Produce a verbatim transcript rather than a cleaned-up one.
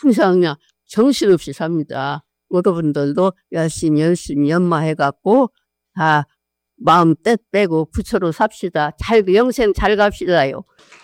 항상 그냥 정신없이 삽니다. 여러분들도 열심히 열심히 연마해갖고 다 마음 떼 빼고 부처로 삽시다. 잘 영생 잘 갑시다요.